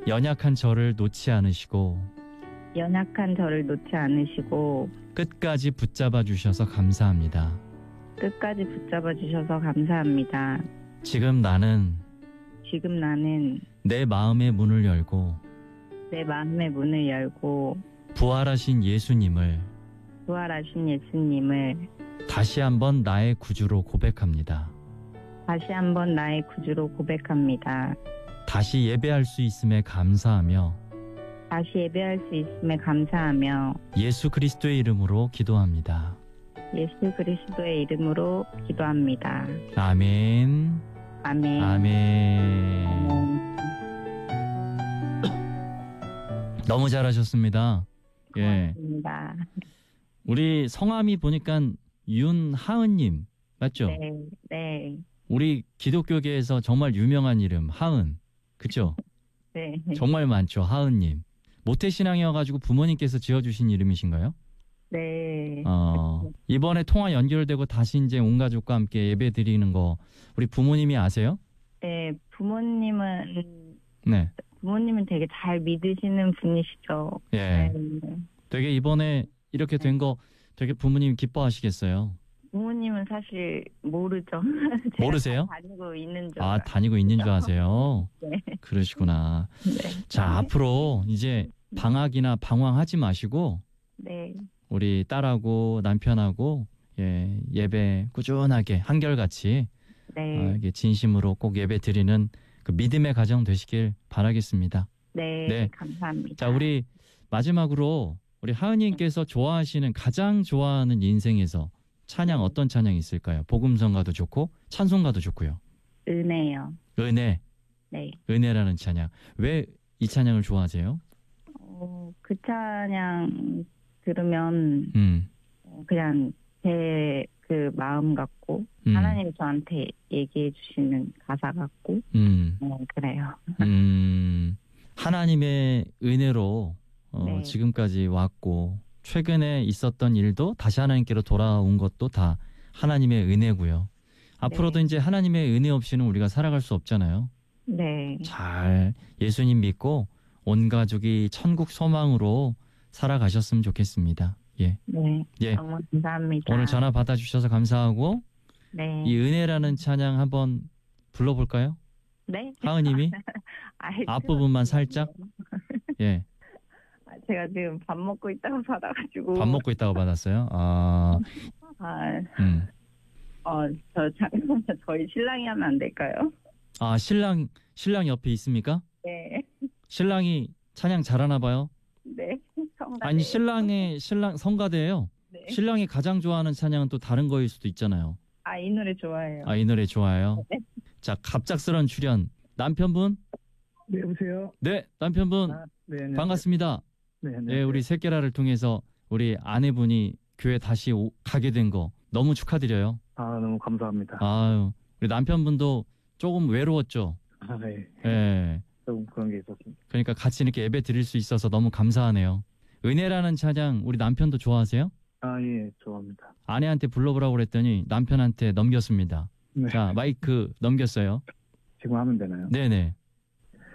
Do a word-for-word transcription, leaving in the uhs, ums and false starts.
연약한 저를 놓지 않으시고 연약한 저를 놓지 않으시고 끝까지 붙잡아 주셔서 감사합니다. 끝까지 붙잡아 주셔서 감사합니다. 지금 나는 지금 나는 내 마음의 문을 열고 내 마음의 문을 열고 부활하신 예수님을 부활하신 예수님을 다시 한번 나의 구주로 고백합니다. 다시 한번 나의 구주로 고백합니다. 다시 예배할 수 있음에 감사하며 다시 예배할 수 있음에 감사하며 예수 그리스도의 이름으로 기도합니다. 예수 그리스도의 이름으로 기도합니다. 아멘. 아멘. 아멘. 아멘. 너무 잘하셨습니다. 예. 고맙습니다. 우리 성함이 보니까 윤하은님 맞죠? 네, 네, 우리 기독교계에서 정말 유명한 이름 하은, 그죠? 네. 정말 많죠, 하은님. 모태신앙이어가지고 부모님께서 지어주신 이름이신가요? 네. 어, 이번에 통화 연결되고 다시 이제 온 가족과 함께 예배 드리는 거 우리 부모님이 아세요? 네, 부모님은 네. 부모님은 되게 잘 믿으시는 분이시죠. 예. 네. 되게 이번에 이렇게 된 거 되게 부모님 기뻐하시겠어요. 부모님은 사실 모르죠. 제가 모르세요? 다니고 있는 줄. 아, 다니고 있는 줄 아세요? 네. 그러시구나. 네. 자, 앞으로 이제 방학이나 방황하지 마시고 네. 우리 딸하고 남편하고 예, 예배 꾸준하게 한결같이 네. 어, 이게 진심으로 꼭 예배 드리는 그 믿음의 가정 되시길 바라겠습니다. 네. 네. 감사합니다. 자, 우리 마지막으로 우리 하은님께서 좋아하시는 가장 좋아하는 인생에서 찬양 어떤 찬양이 있을까요? 복음성가도 좋고 찬송가도 좋고요. 은혜요. 은혜. 네. 은혜라는 찬양. 왜 이 찬양을 좋아하세요? 어, 그 찬양 들으면 음. 어, 그냥 제 그 마음 같고 음. 하나님이 저한테 얘기해 주시는 가사 같고 음. 어, 그래요. 음. 하나님의 은혜로 어, 네. 지금까지 왔고 최근에 있었던 일도 다시 하나님께로 돌아온 것도 다 하나님의 은혜고요. 앞으로도 네. 이제 하나님의 은혜 없이는 우리가 살아갈 수 없잖아요. 네. 잘 예수님 믿고 온 가족이 천국 소망으로 살아가셨으면 좋겠습니다. 예. 네. 예. 너무 감사합니다. 오늘 전화 받아주셔서 감사하고 네. 이 은혜라는 찬양 한번 불러볼까요? 네. 하은님이 아이, 앞부분만 살짝. 예. 아, 제가 지금 밥 먹고 있다고 받아가지고. 밥 먹고 있다고 받았어요. 아, 아, 음. 어, 저 잠깐만 저희 신랑이 하면 안 될까요? 아 신랑 신랑 옆에 있습니까? 네. 신랑이 찬양 잘하나 봐요. 네. 성가대. 아니 신랑의 신랑 성가대예요. 네. 신랑이 가장 좋아하는 찬양은 또 다른 거일 수도 있잖아요. 아, 이 노래 좋아해요. 아 이 노래 좋아요. 네. 자 갑작스런 출연 남편분. 네, 여보세요. 네 남편분 아, 네, 안녕하세요. 반갑습니다. 네, 네, 예, 우리 새끼라를 통해서 우리 아내분이 교회 다시 오, 가게 된 거 너무 축하드려요. 아, 너무 감사합니다. 아유, 우리 남편분도 조금 외로웠죠. 아, 네. 예. 조금 그런 게 있었습니다. 그러니까 같이 이렇게 예배 드릴 수 있어서 너무 감사하네요. 은혜라는 찬양 우리 남편도 좋아하세요? 아, 예, 좋아합니다. 아내한테 불러보라고 그랬더니 남편한테 넘겼습니다. 네. 자, 마이크 넘겼어요. 지금 하면 되나요? 네네.